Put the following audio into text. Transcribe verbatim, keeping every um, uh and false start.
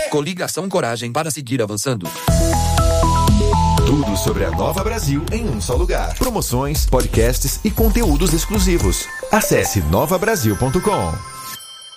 Coligação Coragem para seguir avançando. Tudo sobre a Nova Brasil em um só lugar. Promoções, podcasts e conteúdos exclusivos. Acesse nova brasil ponto com.